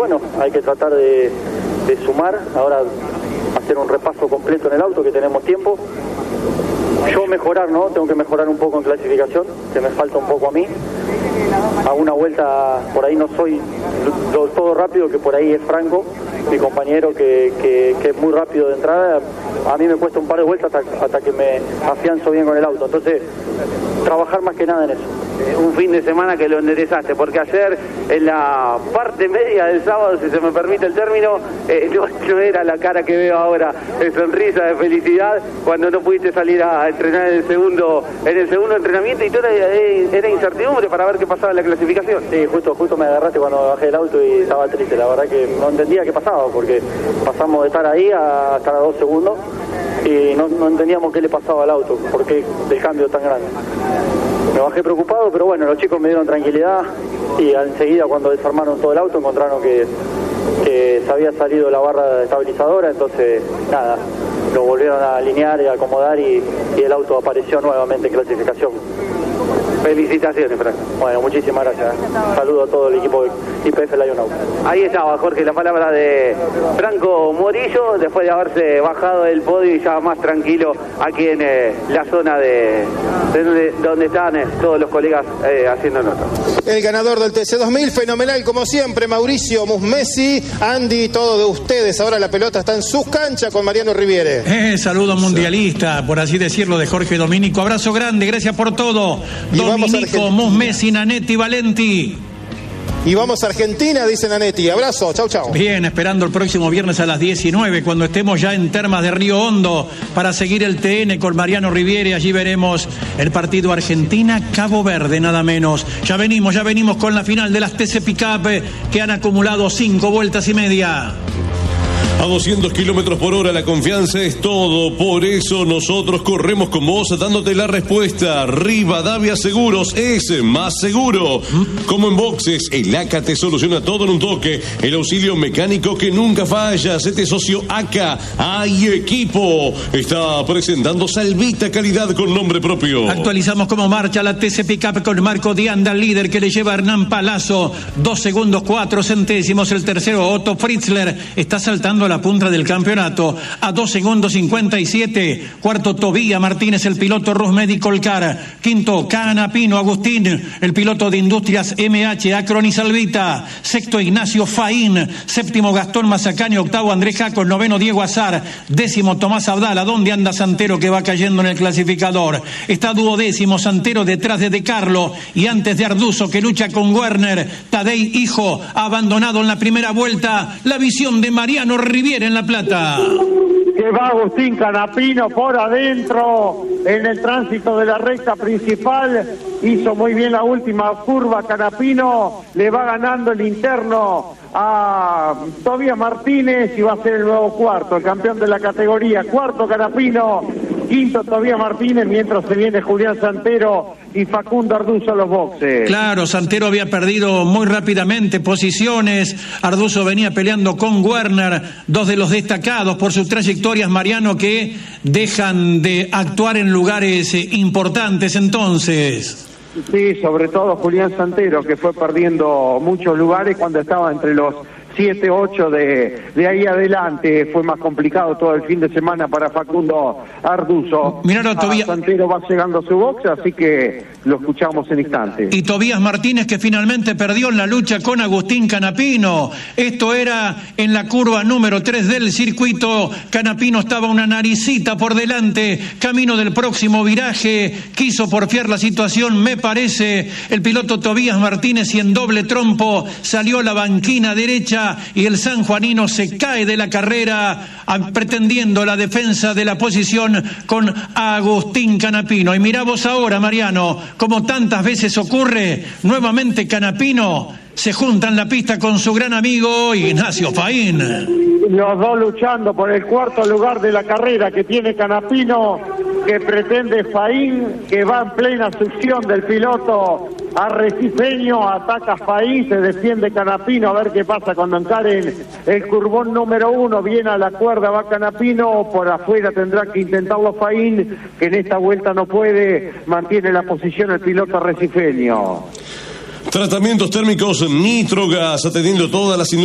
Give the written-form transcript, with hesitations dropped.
bueno, hay que tratar de sumar, ahora hacer un repaso completo en el auto, que tenemos tiempo. Yo mejorar, ¿no? Tengo que mejorar un poco en clasificación, que me falta un poco a mí. A una vuelta, por ahí no soy todo rápido, que por ahí es Franco, mi compañero, que es muy rápido de entrada. A mí me cuesta un par de vueltas hasta que me afianzo bien con el auto. Entonces, trabajar más que nada en eso. Un fin de semana que lo enderezaste, porque ayer en la parte media del sábado, si se me permite el término, no era la cara que veo ahora de sonrisa, de felicidad, cuando no pudiste salir a entrenar en el segundo entrenamiento, y todo era incertidumbre para ver qué pasaba en la clasificación. Sí, justo me agarraste cuando me bajé del auto y estaba triste. La verdad que no entendía qué pasaba, porque pasamos de estar ahí a estar a 2 segundos y no entendíamos qué le pasaba al auto, por qué el cambio tan grande. Me bajé preocupado, pero bueno, los chicos me dieron tranquilidad y enseguida, cuando desarmaron todo el auto, encontraron que se había salido la barra estabilizadora, entonces nada, lo volvieron a alinear y a acomodar y el auto apareció nuevamente en clasificación. Felicitaciones, Franco. Bueno, muchísimas gracias. Saludo a todo el equipo de IPF Lion Auto. Ahí estaba, Jorge, la palabra de Franco Morillo, después de haberse bajado del podio y ya más tranquilo aquí en la zona de donde están todos los colegas haciendo nota. El ganador del TC2000, fenomenal como siempre, Mauricio Musmesi. Andy, todo de ustedes. Ahora la pelota está en sus canchas con Mariano Riviere. Saludo mundialista, por así decirlo, de Jorge Dominico. Abrazo grande, gracias por todo. Dominico, Musmesi, Nanetti, Valenti. Y vamos a Argentina, dice Nanetti. Abrazo, chau, chau. Bien, esperando el próximo viernes a las 19, cuando estemos ya en Termas de Río Hondo, para seguir el TN con Mariano Riviere. Allí veremos el partido Argentina-Cabo Verde, nada menos. Ya venimos con la final de las TC Pickup, que han acumulado 5 vueltas y media. A 200 kilómetros por hora la confianza es todo, por eso nosotros corremos con vos dándote la respuesta. Rivadavia Seguros es más seguro. Como en boxes, el ACA te soluciona todo en un toque. El auxilio mecánico que nunca falla. Sete socio ACA. Hay equipo. Está presentando Salvita, calidad con nombre propio. Actualizamos cómo marcha la TC Pickup con Marco Dianda, líder, que le lleva a Hernán Palazzo. 2 segundos 4 centésimos. El tercero, Otto Fritzler, está saltando la punta del campeonato a 2 segundos 57. Cuarto, Tobías Martínez, el piloto Rusmedi Colcar. Quinto, Canapino Agustín, el piloto de Industrias MH Acron y Salvita. Sexto, Ignacio Faín. Séptimo, Gastón Mazacani. Octavo, Andrés Jaco. Noveno, Diego Azar. Décimo, Tomás Abdala. ¿Dónde anda Santero, que va cayendo en el clasificador? Está duodécimo Santero, detrás de Carlo y antes de Arduzo, que lucha con Werner. Tadei, hijo, ha abandonado en la primera vuelta. La visión de Mariano Riviere en La Plata. Que va Agustín Canapino por adentro en el tránsito de la recta principal. Hizo muy bien la última curva Canapino, le va ganando el interno a Tobías Martínez y va a ser el nuevo cuarto, el campeón de la categoría. Cuarto Canapino, quinto Tobías Martínez, mientras se viene Julián Santero y Facundo Arduzo a los boxes. Claro, Santero había perdido muy rápidamente posiciones. Arduzo venía peleando con Werner, dos de los destacados por sus trayectorias, Mariano, que dejan de actuar en lugares importantes entonces. Sí, sobre todo Julián Santero, que fue perdiendo muchos lugares cuando estaba entre los 7, 8 de ahí adelante. Fue más complicado todo el fin de semana para Facundo Arduzo. Mirá, Tobías Santero va llegando a su box, así que lo escuchamos en instantes. Y Tobías Martínez, que finalmente perdió en la lucha con Agustín Canapino. Esto era en la curva número 3 del circuito. Canapino estaba una naricita por delante, camino del próximo viraje. Quiso porfiar la situación, me parece, el piloto Tobías Martínez, y en doble trompo salió la banquina derecha y el sanjuanino se cae de la carrera pretendiendo la defensa de la posición con Agustín Canapino. Y mirá vos ahora, Mariano, como tantas veces ocurre, nuevamente Canapino se junta en la pista con su gran amigo Ignacio Faín. Los dos luchando por el cuarto lugar de la carrera que tiene Canapino, que pretende Faín, que va en plena succión del piloto arrecifeño. Ataca Faín, se defiende Canapino, a ver qué pasa cuando encaren el curvón número 1. Viene a la cuerda, va Canapino, por afuera tendrá que intentarlo Faín, que en esta vuelta no puede, mantiene la posición el piloto arrecifeño. Tratamientos térmicos Nitrogas, atendiendo todas las